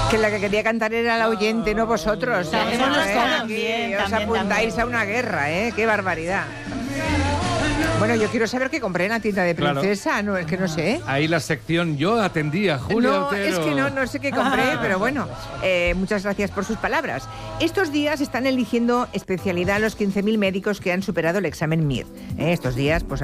Que la que quería cantar era la oyente, no vosotros. Os apuntáis a una guerra, ¿eh? ¡Qué barbaridad! Bueno, yo quiero saber qué compré en la tienda de princesa, claro. No, es que no sé. Ahí la sección yo atendía, Julia No, Otero. Es que no sé qué compré, pero bueno, muchas gracias por sus palabras. Estos días están eligiendo especialidad los 15.000 médicos que han superado el examen MIR. Estos días, pues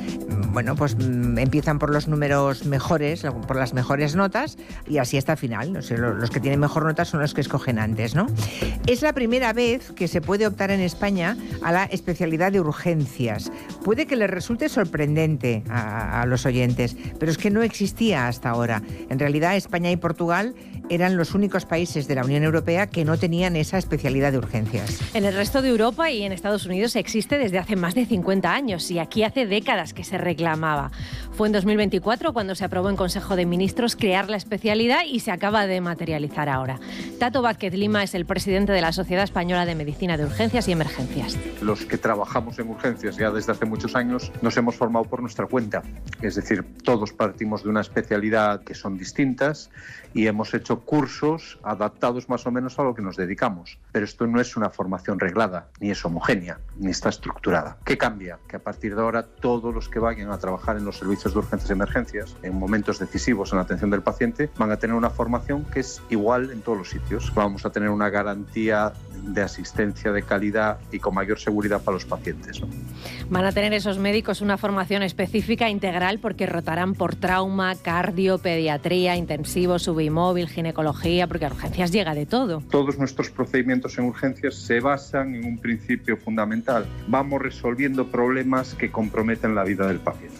empiezan por los números mejores, por las mejores notas, y así hasta el final. No sé, los que tienen mejor nota son los que escogen antes, ¿no? Es la primera vez que se puede optar en España a la especialidad de urgencias. Puede que les resulte sorprendente a los oyentes, pero es que no existía hasta ahora. En realidad, España y Portugal eran los únicos países de la Unión Europea que no tenían esa especialidad de urgencias. En el resto de Europa y en Estados Unidos existe desde hace más de 50 años y aquí hace décadas que se reclamaba. Fue en 2024 cuando se aprobó en Consejo de Ministros crear la especialidad y se acaba de materializar ahora. Tato Vázquez Lima es el presidente de la Sociedad Española de Medicina de Urgencias y Emergencias. Los que trabajamos en urgencias ya desde hace muchos años nos hemos formado por nuestra cuenta. Es decir, todos partimos de una especialidad que son distintas y hemos hecho cursos adaptados más o menos a lo que nos dedicamos. Pero esto no es una formación reglada, ni es homogénea, ni está estructurada. ¿Qué cambia? Que a partir de ahora todos los que vayan a trabajar en los servicios de urgencias y emergencias, en momentos decisivos en la atención del paciente, van a tener una formación que es igual en todos los sitios. Vamos a tener una garantía de asistencia de calidad y con mayor seguridad para los pacientes, ¿no? Van a tener esos médicos una formación específica integral porque rotarán por trauma, cardio, pediatría, intensivo, subimóvil, ginecología, porque a urgencias llega de todo. Todos nuestros procedimientos en urgencias se basan en un principio fundamental. Vamos resolviendo problemas que comprometen la vida del paciente.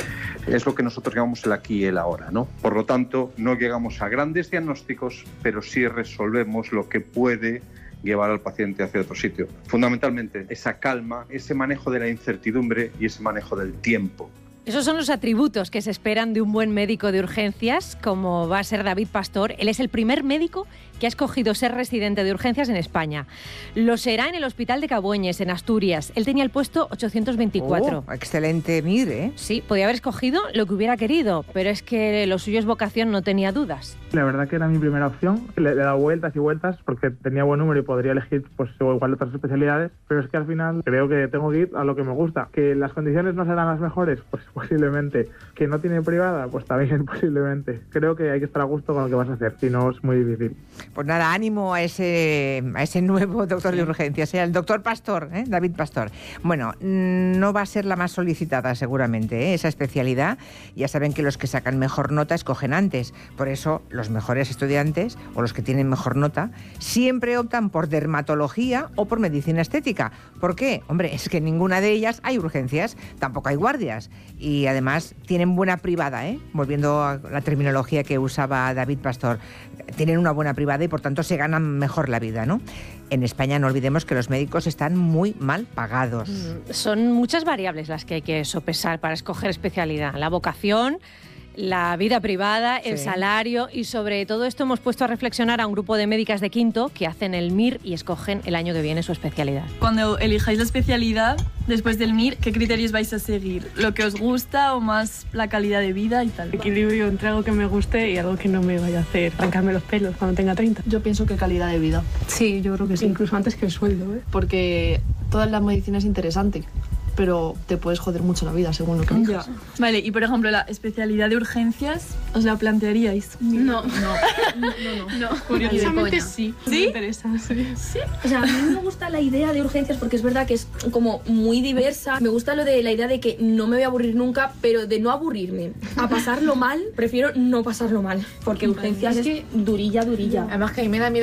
Es lo que nosotros llamamos el aquí y el ahora, ¿no? Por lo tanto, no llegamos a grandes diagnósticos, pero sí resolvemos lo que puede llevar al paciente hacia otro sitio. Fundamentalmente, esa calma, ese manejo de la incertidumbre y ese manejo del tiempo. Esos son los atributos que se esperan de un buen médico de urgencias, como va a ser David Pastor. Él es el primer médico que ha escogido ser residente de urgencias en España. Lo será en el Hospital de Cabueñes, en Asturias. Él tenía el puesto 824. Excelente MIR, ¿eh? Sí, podía haber escogido lo que hubiera querido, pero es que lo suyo es vocación, no tenía dudas. La verdad que era mi primera opción. Le he dado vueltas y vueltas porque tenía buen número y podría elegir pues igual otras especialidades, pero es que al final creo que tengo que ir a lo que me gusta. ¿Que las condiciones no serán las mejores? Pues posiblemente. ¿Que no tiene privada? Pues también posiblemente. Creo que hay que estar a gusto con lo que vas a hacer, si no es muy difícil. Pues nada, ánimo a ese nuevo doctor de urgencias, el doctor Pastor, David Pastor. Bueno, no va a ser la más solicitada seguramente, esa especialidad. Ya saben que los que sacan mejor nota escogen antes. Por eso los mejores estudiantes o los que tienen mejor nota siempre optan por dermatología o por medicina estética. ¿Por qué? Hombre, es que en ninguna de ellas hay urgencias, tampoco hay guardias. Y además tienen buena privada, volviendo a la terminología que usaba David Pastor. Tienen una buena privada y por tanto se ganan mejor la vida, ¿no? En España no olvidemos que los médicos están muy mal pagados. Son muchas variables las que hay que sopesar para escoger especialidad. La vocación, la vida privada, el salario y sobre todo esto hemos puesto a reflexionar a un grupo de médicas de quinto que hacen el MIR y escogen el año que viene su especialidad. Cuando elijáis la especialidad, después del MIR, ¿qué criterios vais a seguir? ¿Lo que os gusta o más la calidad de vida y tal? Equilibrio entre algo que me guste y algo que no me vaya a hacer arrancarme los pelos cuando tenga 30. Yo pienso que calidad de vida. Sí, yo creo que sí, incluso antes que el sueldo, Porque toda la medicina es interesante, pero te puedes joder mucho la vida según lo que elijas. Vale, y por ejemplo, la especialidad de urgencias, ¿os la plantearíais? No. Curiosamente sí. ¿Sí? Me interesa, sí. O sea, a mí me gusta la idea de urgencias porque es verdad que es como muy diversa. Me gusta lo de la idea de que no me voy a aburrir nunca, pero de no aburrirme a pasarlo mal, prefiero no pasarlo mal, porque urgencias es durilla. Además que a mí me da miedo